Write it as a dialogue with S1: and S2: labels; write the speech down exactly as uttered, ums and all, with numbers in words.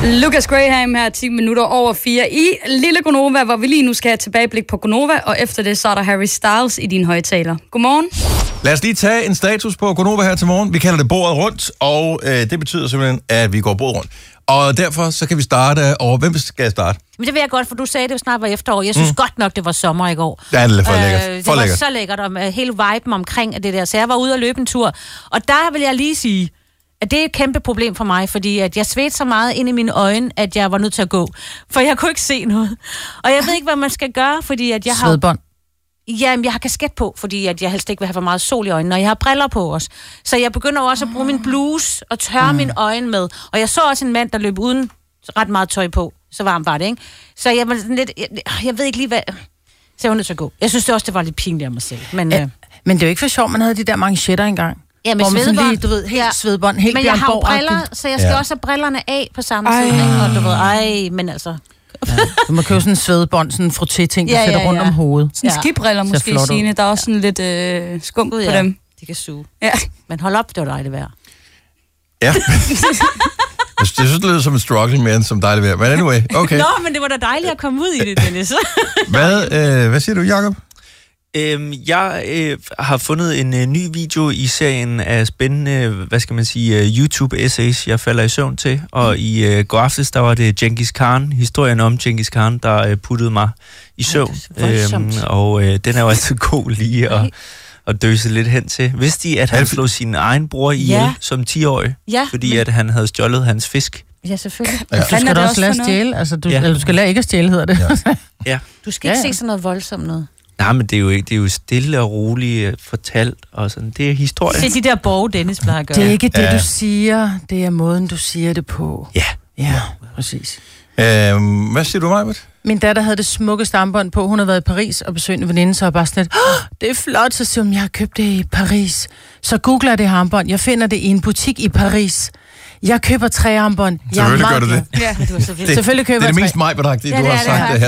S1: Lucas Graham her, ti minutter over fire i Lille Gonova, hvor vi lige nu skal have tilbageblik på Gonova, og efter det så er der Harry Styles i din højtaler. Godmorgen.
S2: Lad os lige tage en status på Gonova her til morgen. Vi kalder det bordet rundt, og øh, det betyder simpelthen, at vi går bordet rundt. Og derfor så kan vi starte over. Hvem skal starte?
S3: Men det vil jeg godt, for du sagde, det jo snart var efterår. Jeg synes mm. godt nok, det var sommer i går.
S2: Ja, det er for
S3: øh,
S2: lækkert. For
S3: det var
S2: lækkert.
S3: så lækkert, og hele viben omkring det der. Så jeg var ude og løbe en tur. Og der vil jeg lige sige, at det er et kæmpe problem for mig, fordi at jeg svedte så meget ind i mine øjne, at jeg var nødt til at gå. For jeg kunne ikke se noget. Og jeg ved ikke, hvad man skal gøre, fordi at jeg har...
S4: Svedbånd.
S3: Jamen, jeg har kasket på, fordi at jeg helst ikke vil have for meget sol i øjnene, og jeg har briller på også. Så jeg begynder også at bruge min bluse og tørre mm. mine øjne med. Og jeg så også en mand, der løb uden ret meget tøj på. Så varmt var det, ikke? Så jeg var sådan lidt... Jeg, jeg ved ikke lige, hvad... Så jeg var nødt til at gå. Jeg synes det også, det var lidt pinligt af mig selv. Men,
S4: ja,
S3: øh...
S4: men det er jo ikke for sjovt, man havde de der manchetter engang.
S3: Ja, med
S4: svedbånd.
S3: Lige,
S4: du ved, helt ja. svedbånd, helt
S3: men jeg har jo
S4: Bjørn
S3: briller, så jeg skal ja. også have brillerne af på samme tid. Og du ved, ej, men altså...
S4: Ja. Du må købe sådan en svedbånd, sådan en frotté-ting, du ja, sætter ja, ja. rundt om hovedet.
S1: Sådan ja. skibriller måske, Signe. Der er også sådan lidt øh, skum på
S3: ja.
S1: dem.
S3: De kan suge.
S1: Ja.
S3: Men hold op, det var dejligt vejr.
S2: Ja. Jeg synes, det lyder som en struggle mere end som dejligt vejr. Men anyway, okay.
S3: Nå, men det var da dejligt at komme ud i det, Dennis.
S2: hvad, øh, hvad siger du, Jacob?
S5: Øhm, jeg øh, har fundet en øh, ny video i serien af spændende, hvad skal man sige, uh, YouTube-essays, jeg falder i søvn til. Og i øh, går aftes, der var det Genghis Khan, historien om Genghis Khan, der øh, puttede mig i søvn.
S3: Ja, øhm,
S5: og øh, den er jo altid god lige at, at døse lidt hen til. Vidste I, at han slog sin egen bror ihjel ja. som ti-årig?
S3: Ja,
S5: fordi
S3: men...
S5: at han havde stjålet hans fisk.
S3: Ja, selvfølgelig.
S4: Ja. Du skal da også lade stjæle, altså du,
S5: ja.
S4: eller du skal lade ikke at stjæle, hedder det.
S2: Ja.
S5: ja.
S3: Du skal ikke
S4: ja, ja.
S3: se sådan noget voldsomt noget.
S5: Nej, men det er jo ikke, det er jo stille og roligt uh, fortalt, og sådan, det er historie.
S3: Det er de der borg, Dennis plejer at gøre.
S4: Det er ikke det,
S5: ja.
S4: du siger, det er måden, du siger det på.
S5: Ja.
S4: Ja, præcis.
S2: Øhm, hvad siger du, Majbert?
S4: Min datter havde det smukke armbånd på. Hun havde været i Paris og besøgt en veninde, så var bare sådan lidt, oh, det er flot, så siger hun, jeg har købt det i Paris. Så googler jeg det armbånd. Jeg finder det i en butik i Paris. Jeg køber tre armbånd.
S2: Selvfølgelig gør du det.
S3: Ja, du er så
S2: det. Selvfølgelig køber jeg det. Det er det mest Majbert-agtige, du har sagt det her.